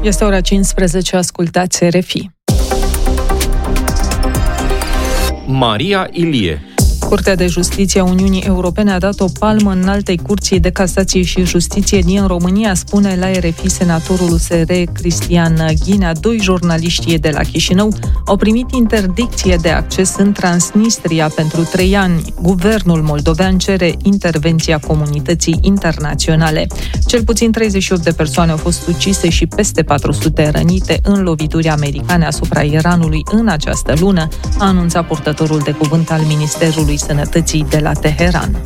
Este ora 15, ascultați RFI. Maria Ilie. Curtea de Justiție a Uniunii Europene a dat o palmă Înaltei Curții de Casație și Justiție din România, spune la RFI senatorul USR Cristian Ghinea. 2 jurnaliști de la Chișinău au primit interdicție de acces în Transnistria pentru 3 ani. Guvernul moldovean cere intervenția comunității internaționale. Cel puțin 38 de persoane au fost ucise și peste 400 rănite în lovituri americane asupra Iranului în această lună, a anunțat purtătorul de cuvânt al Ministerului Sănătății de la Teheran.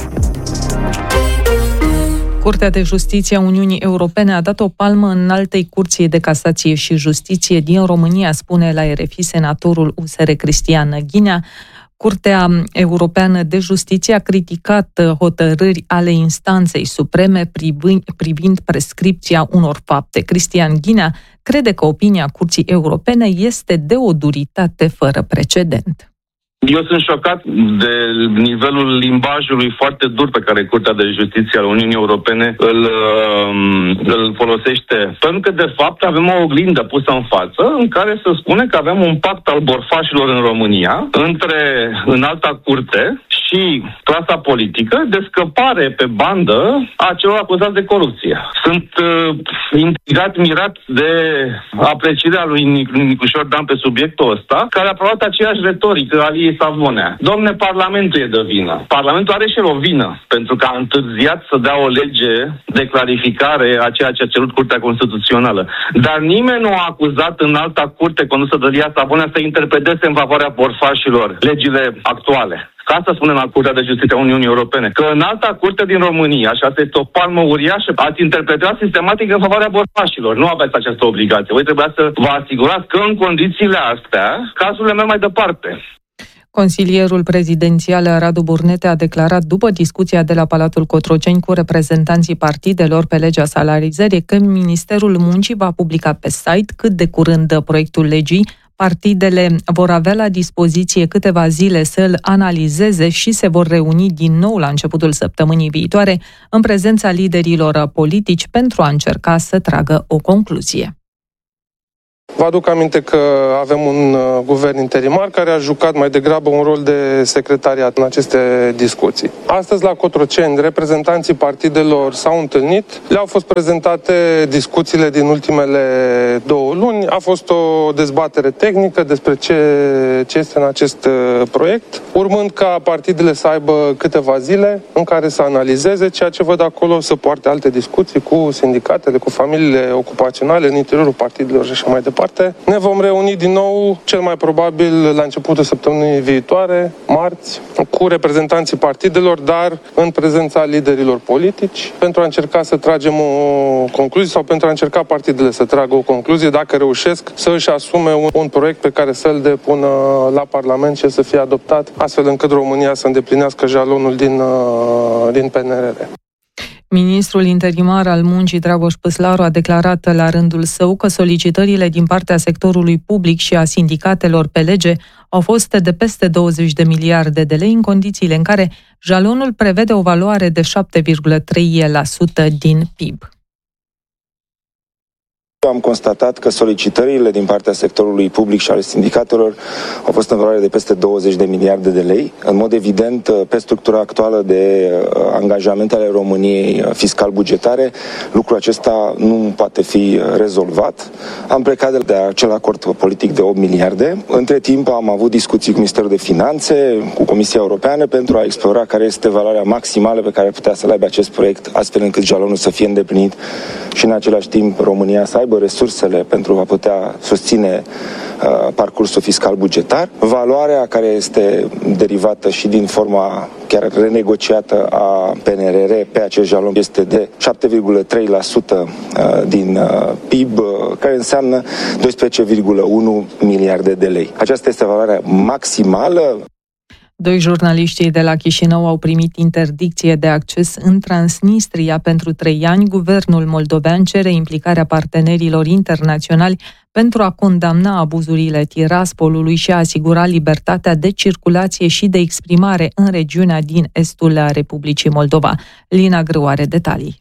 Curtea de Justiție a Uniunii Europene a dat o palmă Înaltei Curții de Casație și Justiție din România, spune la RFI senatorul USR Cristian Ghinea. Curtea Europeană de Justiție a criticat hotărâri ale instanței supreme privind prescripția unor fapte. Cristian Ghinea crede că opinia Curții Europene este de o duritate fără precedent. Eu sunt șocat de nivelul limbajului foarte dur pe care Curtea de Justiție a Uniunii Europene îl folosește. Pentru că, de fapt, avem o oglindă pusă în față în care se spune că avem un pact al borfașilor în România între Înalta Curte și clasa politică de scăpare pe bandă a celor acuzați de corupție. Sunt intrigat, mirat de aprecierea lui Nicușor Dan pe subiectul ăsta, care a aprobat aceeași retorică Aliei Savonea. Domne, Parlamentul e de vină. Parlamentul are și el o vină, pentru că a întârziat să dea o lege de clarificare a ceea ce a cerut Curtea Constituțională. Dar nimeni nu a acuzat în Alta Curte condusă de Alia Savonea să interpreteze în favoarea borfașilor legile actuale. Ca asta spune la Curtea de Justiție a Uniunii Europene, că în Alta Curte din România, și asta este o palmă uriașă, ați interpretat sistematic în favoarea borfașilor. Nu aveți această obligație. Voi trebuia să vă asigurați că în condițiile astea, cazurile merg mai departe. Consilierul prezidențial Radu Burnete a declarat după discuția de la Palatul Cotroceni cu reprezentanții partidelor pe legea salarizării că Ministerul Muncii va publica pe site cât de curând proiectul legii. Partidele vor avea la dispoziție câteva zile să îl analizeze și se vor reuni din nou la începutul săptămânii viitoare în prezența liderilor politici pentru a încerca să tragă o concluzie. Vă aduc aminte că avem un guvern interimar care a jucat mai degrabă un rol de secretariat în aceste discuții. Astăzi, la Cotroceni, reprezentanții partidelor s-au întâlnit, le-au fost prezentate discuțiile din ultimele 2 luni. A fost o dezbatere tehnică despre ce este în acest proiect, urmând ca partidele să aibă câteva zile în care să analizeze ceea ce văd acolo, să poarte alte discuții cu sindicatele, cu familiile ocupaționale în interiorul partidelor și așa mai departe. Ne vom reuni din nou, cel mai probabil la începutul săptămânii viitoare, marți, cu reprezentanții partidelor, dar în prezența liderilor politici, pentru a încerca să tragem o concluzie sau pentru a încerca partidele să tragă o concluzie, dacă reușesc să își asume un proiect pe care să-l depună la Parlament și să fie adoptat, astfel încât România să îndeplinească jalonul din PNRR. Ministrul interimar al Muncii, Dragoș Păslaru, a declarat la rândul său că solicitările din partea sectorului public și a sindicatelor pe lege au fost de peste 20 de miliarde de lei, în condițiile în care jalonul prevede o valoare de 7,3% din PIB. Am constatat că solicitările din partea sectorului public și ale sindicatelor au fost în valoare de peste 20 de miliarde de lei. În mod evident, pe structura actuală de angajamente ale României fiscal-bugetare, lucrul acesta nu poate fi rezolvat. Am plecat de acel acord politic de 8 miliarde. Între timp am avut discuții cu Ministerul de Finanțe, cu Comisia Europeană, pentru a explora care este valoarea maximală pe care ar putea să-l aibă acest proiect, astfel încât jalonul să fie îndeplinit și în același timp România să aibă resursele pentru a putea susține parcursul fiscal bugetar. Valoarea care este derivată și din forma chiar renegociată a PNRR pe acest jalon este de 7,3% din PIB, care înseamnă 12,1 miliarde de lei. Aceasta este valoarea maximală. 2 jurnaliști de la Chișinău au primit interdicție de acces în Transnistria pentru 3 ani. Guvernul moldovean cere implicarea partenerilor internaționali pentru a condamna abuzurile Tiraspolului și a asigura libertatea de circulație și de exprimare în regiunea din estul Republicii Moldova. Lina Grâu are detalii.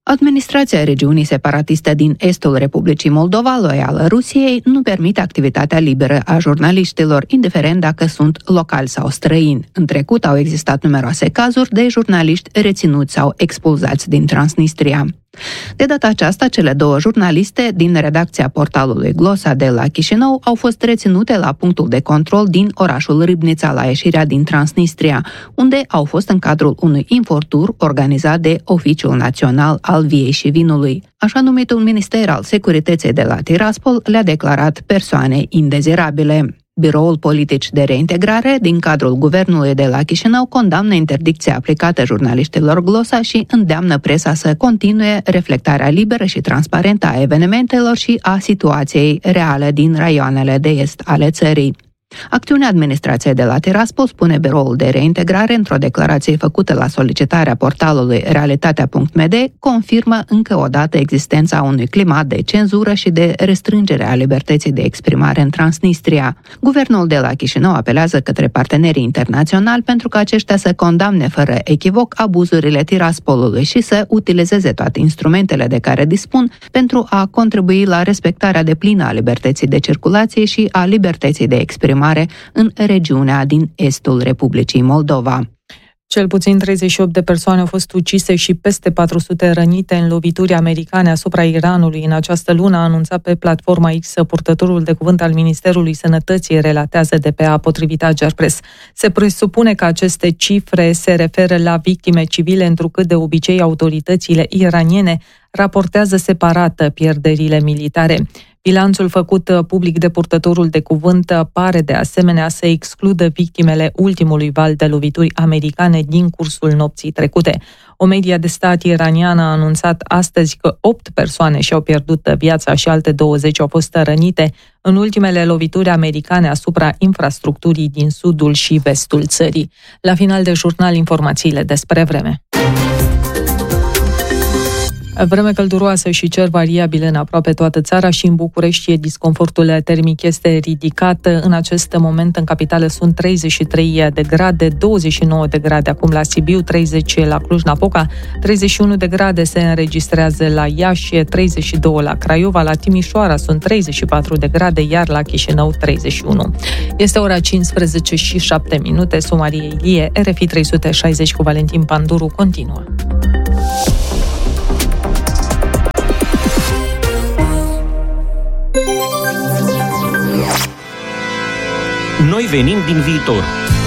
Administrația regiunii separatiste din estul Republicii Moldova, loială Rusiei, nu permite activitatea liberă a jurnaliștilor, indiferent dacă sunt locali sau străini. În trecut au existat numeroase cazuri de jurnaliști reținuți sau expulzați din Transnistria. De data aceasta, cele două jurnaliste din redacția portalului Glosa de la Chișinău au fost reținute la punctul de control din orașul Râbnița, la ieșirea din Transnistria, unde au fost în cadrul unui infortur organizat de Oficiul Național al Viei și Vinului. Așa numitul Minister al Securității de la Tiraspol le-a declarat persoane indezirabile. Biroul Politici de Reintegrare din cadrul guvernului de la Chișinău condamnă interdicția aplicată jurnaliștilor Glosa și îndeamnă presa să continue reflectarea liberă și transparentă a evenimentelor și a situației reale din raioanele de est ale țării. Acțiunea administrației de la Tiraspol, spune Biroul de Reintegrare într-o declarație făcută la solicitarea portalului Realitatea.md, confirmă încă o dată existența unui climat de cenzură și de restrângere a libertății de exprimare în Transnistria. Guvernul de la Chișinău apelează către partenerii internaționali pentru ca aceștia să condamne fără echivoc abuzurile Tiraspolului și să utilizeze toate instrumentele de care dispun pentru a contribui la respectarea deplină a libertății de circulație și a libertății de exprimare în regiunea din estul Republicii Moldova. Cel puțin 38 de persoane au fost ucise și peste 400 rănite în lovituri americane asupra Iranului în această lună, a anunțat pe platforma X purtătorul de cuvânt al Ministerului Sănătății, relatează DPA, potrivit Agerpres. Se presupune că aceste cifre se referă la victime civile, întrucât de obicei autoritățile iraniene raportează separat pierderile militare. Bilanțul făcut public de purtătorul de cuvânt pare de asemenea să excludă victimele ultimului val de lovituri americane din cursul nopții trecute. O media de stat iraniană a anunțat astăzi că 8 persoane și-au pierdut viața și alte 20 au fost rănite în ultimele lovituri americane asupra infrastructurii din sudul și vestul țării. La final de jurnal, informațiile despre vreme. Vreme călduroasă și cer variabil în aproape toată țara și în București disconfortul termic este ridicat. În acest moment în capitală sunt 33 de grade, 29 de grade acum la Sibiu, 30 la Cluj-Napoca, 31 de grade se înregistrează la Iași, 32 la Craiova, la Timișoara sunt 34 de grade, iar la Chișinău 31. Este ora 15 și 7 minute, Maria Ilie, RFI 360 cu Valentin Panduru continuă. Noi venim din viitor.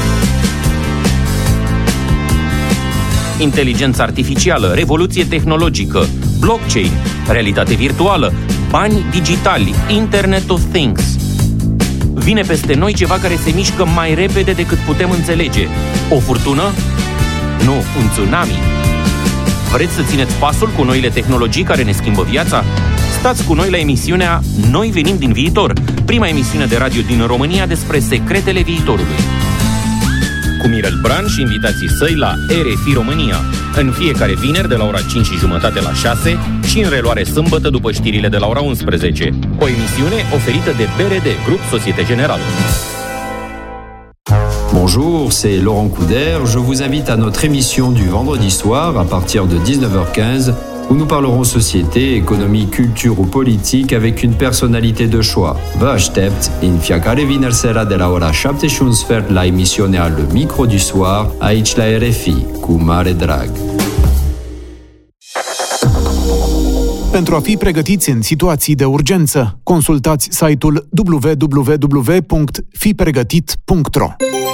Inteligență artificială, revoluție tehnologică, blockchain, realitate virtuală, bani digitali, Internet of Things. Vine peste noi ceva care se mișcă mai repede decât putem înțelege. O furtună? Nu, un tsunami. Vreți să țineți pasul cu noile tehnologii care ne schimbă viața? Stați cu noi la emisiunea Noi venim din viitor, prima emisiune de radio din România despre secretele viitorului. Cu Mirel Bran și invitații săi la RFI România, în fiecare vineri de la ora 5:30 la 6 și în reluare sâmbătă după știrile de la ora 11. O emisiune oferită de BRD, Grup Société Générale. Bonjour, c'est Laurent Couder. Je vous invite à notre émission du vendredi soir à partir de 19h15 où nous parlerons société, économie, culture ou politique avec une personnalité de choix. Vă aștept în fiecare vineri seara de la ora 7:15 la emisiunea Le Micro du Soir aici la RFI, cu mare drag. Pentru a fi pregătiți în situații de urgență, consultați site-ul www.fipregătit.ro.